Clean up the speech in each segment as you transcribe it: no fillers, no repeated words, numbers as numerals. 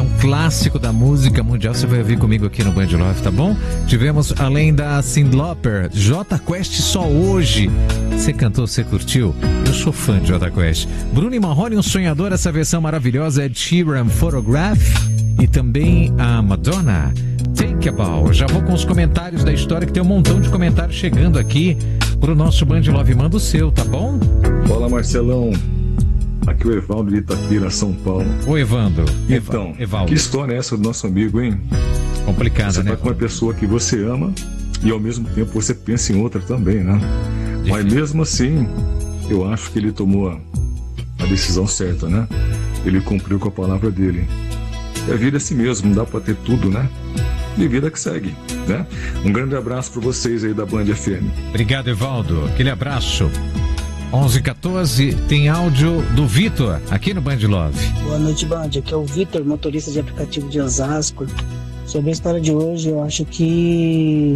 um clássico da música mundial. Você vai ouvir comigo aqui no Band Love, tá bom? Tivemos, além da Cyndi Lauper, Jota Quest Só Hoje. Você cantou, você curtiu? Eu sou fã de Jota Quest. Bruno e Marrone, Um Sonhador, essa versão maravilhosa é Ed Sheeran, Photograph. E também a Madonna, Think About. Já vou com os comentários da história, que tem um montão de comentários chegando aqui pro nosso Band Love. Manda o seu, tá bom? Fala, Marcelão. Aqui o Evaldo de Itapira, São Paulo. Oi, Evandro. Então, Evaldo. Que história é essa do nosso amigo, hein? Complicada, você né? Você tá com uma pessoa que você ama e ao mesmo tempo você pensa em outra também, né? Difícil. Mas mesmo assim, eu acho que ele tomou a decisão certa, né? Ele cumpriu com a palavra dele. E a vida é assim mesmo, não dá pra ter tudo, né? E vida que segue, né? Um grande abraço para vocês aí da Band FM. Obrigado, Evaldo. Aquele abraço. 11h14, tem áudio do Vitor, aqui no Band Love. Boa noite, Band. Aqui é o Vitor, motorista de aplicativo de Osasco. Sobre a história de hoje, eu acho que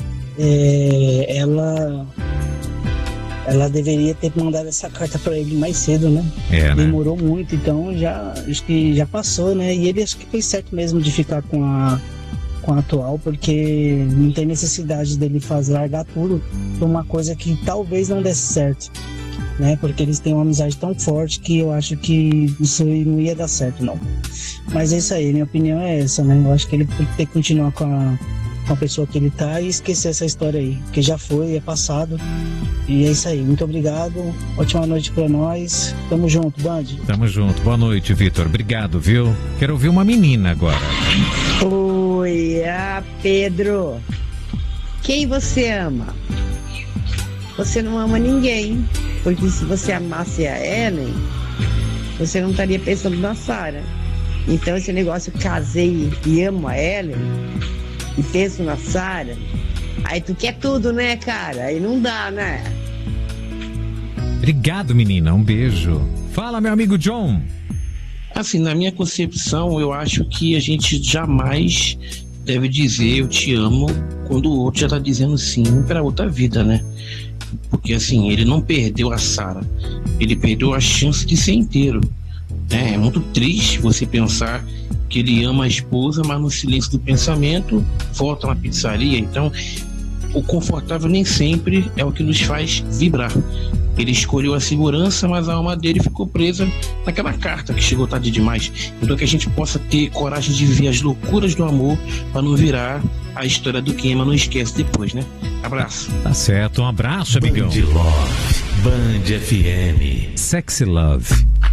ela deveria ter mandado essa carta para ele mais cedo, né? Demorou muito, então acho que já passou, né? E ele acho que fez certo mesmo de ficar com a atual, porque não tem necessidade dele largar tudo por uma coisa que talvez não desse certo, né? Porque eles têm uma amizade tão forte que eu acho que isso não ia dar certo, não. Mas é isso aí, minha opinião é essa, né? Eu acho que ele tem que continuar com a pessoa que ele tá e esquecer essa história aí, porque já foi, é passado. E é isso aí, muito obrigado, ótima noite pra nós, tamo junto, Band. Tamo junto, boa noite, Vitor, obrigado, viu? Quero ouvir uma menina agora. Oi, Pedro, quem você ama? Você não ama ninguém, porque se você amasse a Ellen, você não estaria pensando na Sarah. Então esse negócio, casei e amo a Ellen e penso na Sarah, aí tu quer tudo, né, cara? Aí não dá, né? Obrigado, menina, um beijo. Fala, meu amigo John. Assim, na minha concepção, eu acho que a gente jamais deve dizer eu te amo quando o outro já tá dizendo sim pra outra vida, né? Porque assim, ele não perdeu a Sarah, ele perdeu a chance de ser inteiro. É muito triste você pensar que ele ama a esposa, mas no silêncio do pensamento volta na pizzaria. Então, o confortável nem sempre é o que nos faz vibrar. Ele escolheu a segurança, mas a alma dele ficou presa naquela carta que chegou tarde demais. Então que a gente possa ter coragem de ver as loucuras do amor para não virar a história do queima, não esquece depois, né? Abraço. Tá certo, um abraço, amigão. Band Love, Band FM. Sexy Love.